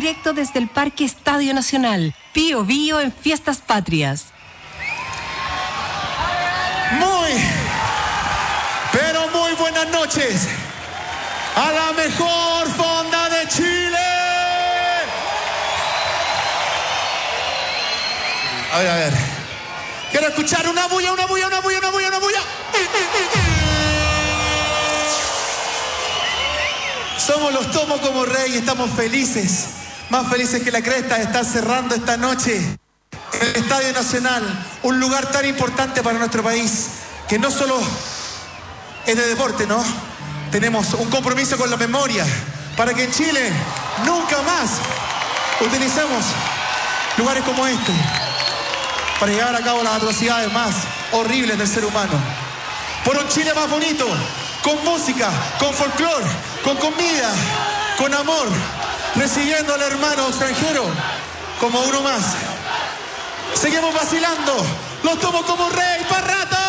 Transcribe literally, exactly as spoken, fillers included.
directo desde el Parque Estadio Nacional. Pío Bío en Fiestas Patrias. Muy, pero muy buenas noches a la mejor fonda de Chile. A ver, a ver. Quiero escuchar una bulla, una bulla, una bulla, una bulla, una bulla. Somos los Tomo como Rey y estamos felices, más felices que la cresta de estar cerrando esta noche en el Estadio Nacional, un lugar tan importante para nuestro país, que no solo es de deporte, ¿no? Tenemos un compromiso con la memoria, para que en Chile nunca más utilicemos lugares como este, para llevar a cabo las atrocidades más horribles del ser humano. Por un Chile más bonito, con música, con folclore, con comida, con amor, recibiendo al hermano extranjero como uno más. Seguimos vacilando, los Tomo como Rey, ¡pa' rato!